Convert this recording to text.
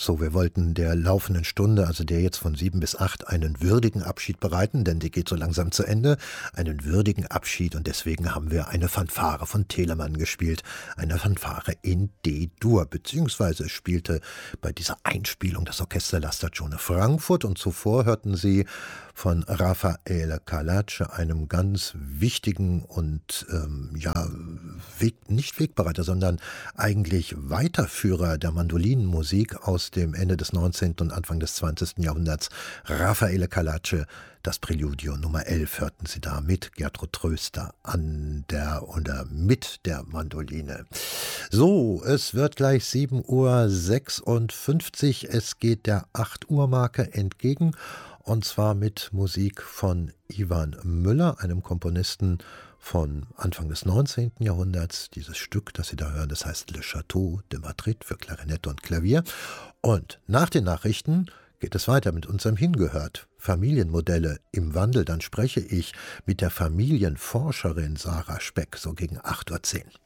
So, wir wollten der laufenden Stunde, also der jetzt von 7 bis 8, einen würdigen Abschied bereiten, denn die geht so langsam zu Ende. Einen würdigen Abschied und deswegen haben wir eine Fanfare von Telemann gespielt. Eine Fanfare in D-Dur, beziehungsweise spielte bei dieser Einspielung das Orchester La Stagione Frankfurt und zuvor hörten Sie von Raffaele Carracci, einem ganz wichtigen und nicht Wegbereiter, sondern eigentlich Weiterführer der Mandolinenmusik aus dem Ende des 19. und Anfang des 20. Jahrhunderts, Raffaele Carracci. Das Präludio Nummer 11 hörten Sie da mit Gertrud Tröster mit der Mandoline. So, es wird gleich 7:56 Uhr. Es geht der 8 Uhr Marke entgegen. Und zwar mit Musik von Ivan Müller, einem Komponisten von Anfang des 19. Jahrhunderts. Dieses Stück, das Sie da hören, das heißt Le Château de Madrid für Klarinette und Klavier. Und nach den Nachrichten geht es weiter mit unserem Hingehört. Familienmodelle im Wandel. Dann spreche ich mit der Familienforscherin Sarah Speck, so gegen 8:10 Uhr.